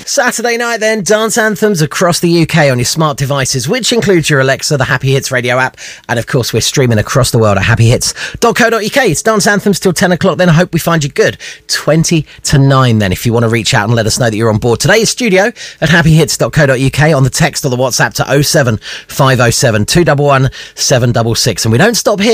Saturday night then, dance anthems across the UK on your smart devices, which includes your Alexa, the Happy Hits radio app, and of course we're streaming across the world at happyhits.co.uk. It's dance anthems till 10 o'clock then. I hope we find you good. 20 to 9 then, if you want to reach out and let us know that you're on board. Today is studio at happyhits.co.uk, on the text or the WhatsApp to 07507 211 766. And we don't stop here.